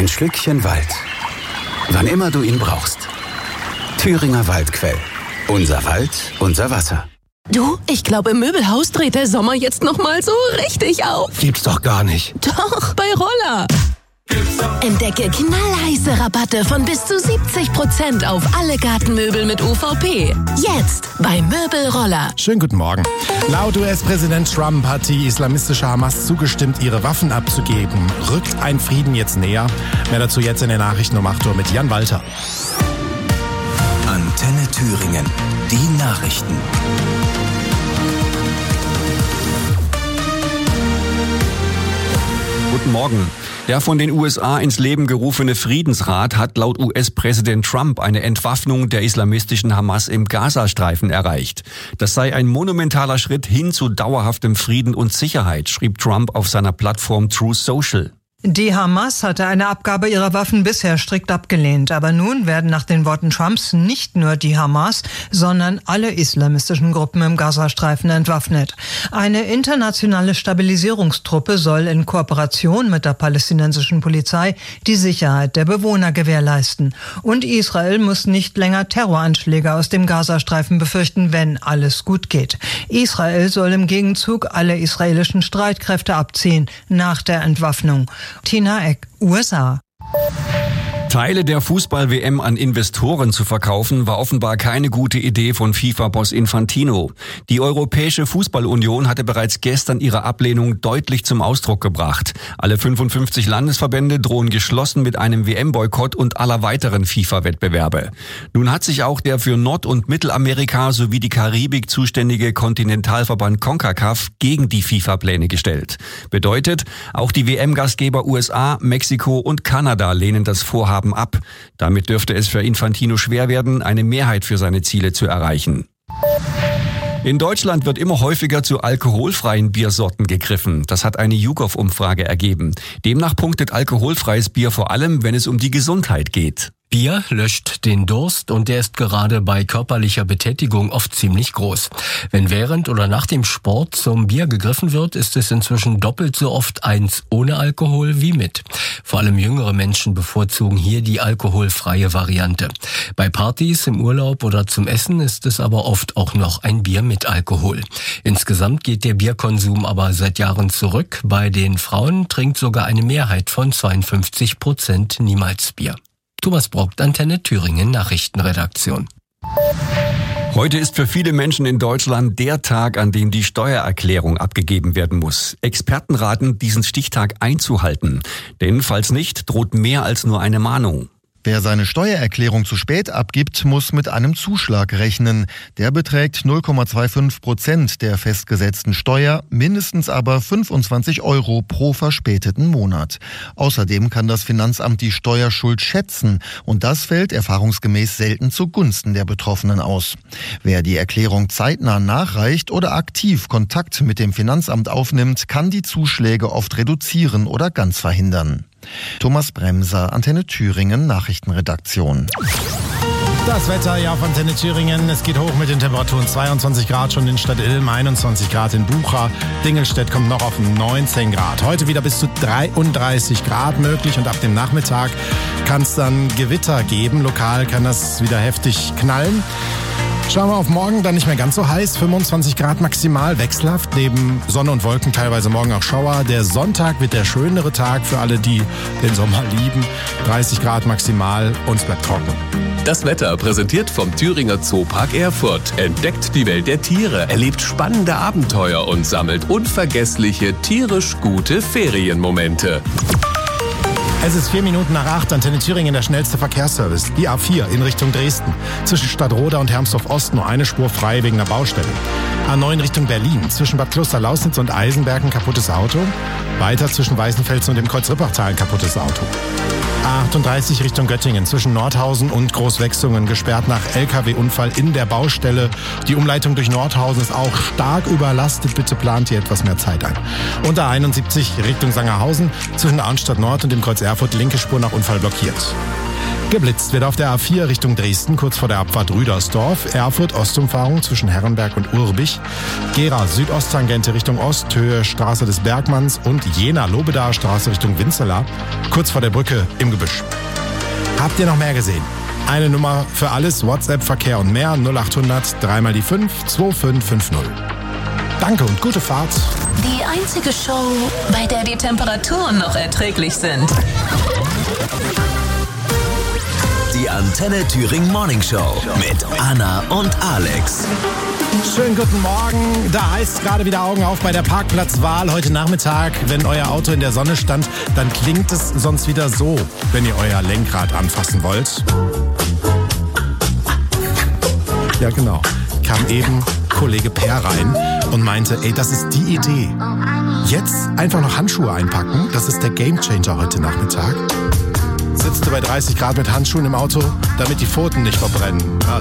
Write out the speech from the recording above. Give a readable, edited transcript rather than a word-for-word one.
Ein Schlückchen Wald. Wann immer du ihn brauchst. Thüringer Waldquell. Unser Wald, unser Wasser. Du, ich glaube, im Möbelhaus dreht der Sommer jetzt nochmal so richtig auf. Gibt's doch gar nicht. Doch, bei Roller. Entdecke knallheiße Rabatte von bis zu 70% auf alle Gartenmöbel mit UVP. Jetzt bei Möbelroller. Schönen guten Morgen. Laut US-Präsident Trump hat die islamistische Hamas zugestimmt, ihre Waffen abzugeben. Rückt ein Frieden jetzt näher? Mehr dazu jetzt in den Nachrichten um 8 Uhr mit Jan Walter. Antenne Thüringen. Die Nachrichten. Guten Morgen. Der von den USA ins Leben gerufene Friedensrat hat laut US-Präsident Trump eine Entwaffnung der islamistischen Hamas im Gazastreifen erreicht. Das sei ein monumentaler Schritt hin zu dauerhaftem Frieden und Sicherheit, schrieb Trump auf seiner Plattform Truth Social. Die Hamas hatte eine Abgabe ihrer Waffen bisher strikt abgelehnt. Aber nun werden nach den Worten Trumps nicht nur die Hamas, sondern alle islamistischen Gruppen im Gazastreifen entwaffnet. Eine internationale Stabilisierungstruppe soll in Kooperation mit der palästinensischen Polizei die Sicherheit der Bewohner gewährleisten. Und Israel muss nicht länger Terroranschläge aus dem Gazastreifen befürchten, wenn alles gut geht. Israel soll im Gegenzug alle israelischen Streitkräfte abziehen nach der Entwaffnung. Tina Eck, USA. Teile der Fußball-WM an Investoren zu verkaufen, war offenbar keine gute Idee von FIFA-Boss Infantino. Die Europäische Fußballunion hatte bereits gestern ihre Ablehnung deutlich zum Ausdruck gebracht. Alle 55 Landesverbände drohen geschlossen mit einem WM-Boykott und aller weiteren FIFA-Wettbewerbe. Nun hat sich auch der für Nord- und Mittelamerika sowie die Karibik zuständige Kontinentalverband CONCACAF gegen die FIFA-Pläne gestellt. Bedeutet, auch die WM-Gastgeber USA, Mexiko und Kanada lehnen das Vorhaben ab. Damit dürfte es für Infantino schwer werden, eine Mehrheit für seine Ziele zu erreichen. In Deutschland wird immer häufiger zu alkoholfreien Biersorten gegriffen. Das hat eine YouGov-Umfrage ergeben. Demnach punktet alkoholfreies Bier vor allem, wenn es um die Gesundheit geht. Bier löscht den Durst und der ist gerade bei körperlicher Betätigung oft ziemlich groß. Wenn während oder nach dem Sport zum Bier gegriffen wird, ist es inzwischen doppelt so oft eins ohne Alkohol wie mit. Vor allem jüngere Menschen bevorzugen hier die alkoholfreie Variante. Bei Partys, im Urlaub oder zum Essen ist es aber oft auch noch ein Bier mit Alkohol. Insgesamt geht der Bierkonsum aber seit Jahren zurück. Bei den Frauen trinkt sogar eine Mehrheit von 52% niemals Bier. Thomas Brockt, Antenne Thüringen Nachrichtenredaktion. Heute ist für viele Menschen in Deutschland der Tag, an dem die Steuererklärung abgegeben werden muss. Experten raten, diesen Stichtag einzuhalten. Denn falls nicht, droht mehr als nur eine Mahnung. Wer seine Steuererklärung zu spät abgibt, muss mit einem Zuschlag rechnen. Der beträgt 0,25% der festgesetzten Steuer, mindestens aber 25 € pro verspäteten Monat. Außerdem kann das Finanzamt die Steuerschuld schätzen und das fällt erfahrungsgemäß selten zugunsten der Betroffenen aus. Wer die Erklärung zeitnah nachreicht oder aktiv Kontakt mit dem Finanzamt aufnimmt, kann die Zuschläge oft reduzieren oder ganz verhindern. Thomas Bremser, Antenne Thüringen Nachrichtenredaktion. Das Wetter ja auf Antenne Thüringen. Es geht hoch mit den Temperaturen. 22 Grad schon in Stadt Ilm, 21 Grad in Bucha. Dingelstedt kommt noch auf 19 Grad. Heute wieder bis zu 33 Grad möglich und ab dem Nachmittag kann es dann Gewitter geben. Lokal kann das wieder heftig knallen. Schauen wir auf morgen, dann nicht mehr ganz so heiß, 25 Grad maximal, wechselhaft, neben Sonne und Wolken teilweise morgen auch Schauer. Der Sonntag wird der schönere Tag für alle, die den Sommer lieben, 30 Grad maximal und es bleibt trocken. Das Wetter präsentiert vom Thüringer Zoopark Erfurt. Entdeckt die Welt der Tiere, erlebt spannende Abenteuer und sammelt unvergessliche, tierisch gute Ferienmomente. Es ist 4 Minuten nach 8, Antenne Thüringen, der schnellste Verkehrsservice. Die A4 in Richtung Dresden. Zwischen Stadtroda und Hermsdorf-Ost nur eine Spur frei wegen der Baustelle. A9 Richtung Berlin. Zwischen Bad Klosterlausnitz und Eisenberg ein kaputtes Auto. Weiter zwischen Weißenfels und dem Kreuz-Rippachtal ein kaputtes Auto. A38 Richtung Göttingen. Zwischen Nordhausen und Großwechsungen gesperrt nach LKW-Unfall in der Baustelle. Die Umleitung durch Nordhausen ist auch stark überlastet. Bitte plant hier etwas mehr Zeit ein. Und A71 Richtung Sangerhausen. Zwischen Arnstadt Nord und dem Kreuz Erfurt linke Spur nach Unfall blockiert. Geblitzt wird auf der A4 Richtung Dresden, kurz vor der Abfahrt Rüdersdorf. Erfurt Ostumfahrung zwischen Herrenberg und Urbich. Gera Südosttangente Richtung Ost, Höhe Straße des Bergmanns und Jena-Lobedaer Straße Richtung Winzela, kurz vor der Brücke im Gebüsch. Habt ihr noch mehr gesehen? Eine Nummer für alles, WhatsApp, Verkehr und mehr, 0800 3 die 5 2550. Danke und gute Fahrt. Die einzige Show, bei der die Temperaturen noch erträglich sind. Die Antenne Thüringen Morning Show mit Anna und Alex. Schönen guten Morgen. Da heißt es gerade wieder Augen auf bei der Parkplatzwahl heute Nachmittag. Wenn euer Auto in der Sonne stand, dann klingt es sonst wieder so, wenn ihr euer Lenkrad anfassen wollt. Ja, genau. Kam eben Kollege Per rein und meinte, ey, das ist die Idee. Jetzt einfach noch Handschuhe einpacken, das ist der Gamechanger heute Nachmittag. Sitzt du bei 30 Grad mit Handschuhen im Auto, damit die Pfoten nicht verbrennen. Ja,